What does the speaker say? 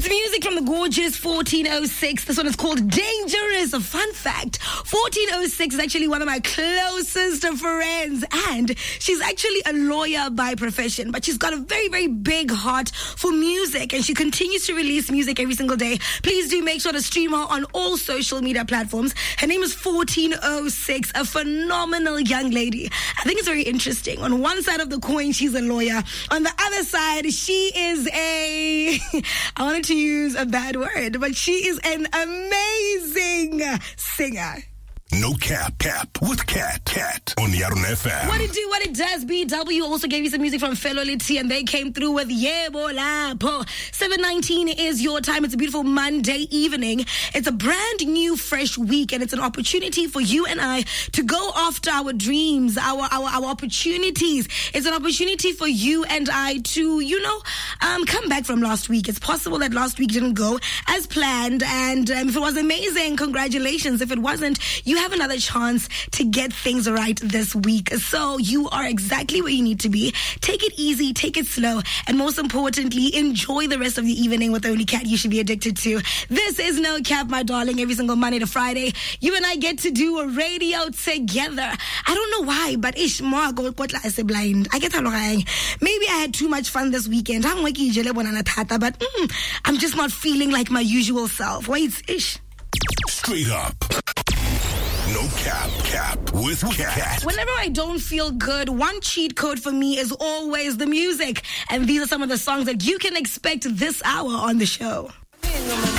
It's music from the gorgeous 1406. This one is called Dangerous. A fun fact, 1406 is actually one of my closest friends, and she's actually a lawyer by profession, but she's got a very, very big heart for music, and she continues to release music every single day. Please do make sure to stream her on all social media platforms. Her name is 1406, a phenomenal young lady. I think it's very interesting. On one side of the coin, she's a lawyer. On the other side, she is I wanted to use a bad word, but she is an amazing singer. No cap with Cat on Yarun FM. What it do, what it does. BW also gave you some music from Fellow Litty, and they came through with Yebo Lapo. 7:19 is your time. It's a beautiful Monday evening. It's a brand new, fresh week, and it's an opportunity for you and I to go after our dreams, our opportunities. It's an opportunity for you and I to, come back from last week. It's possible that last week didn't go as planned, and if it was amazing, congratulations. If it wasn't, you have another chance to get things right this week. So you are exactly where you need to be. Take it easy, take it slow, and most importantly, enjoy the rest of the evening with the only cat you should be addicted to. This is No Cap, my darling. Every single Monday to Friday, you and I get to do a radio together. I don't know why, but blind. I get maybe I had too much fun this weekend. But I'm just not feeling like my usual self. Wait, ish. Straight up. No cap with Cat. Whenever I don't feel good, one cheat code for me is always the music. And these are some of the songs that you can expect this hour on the show.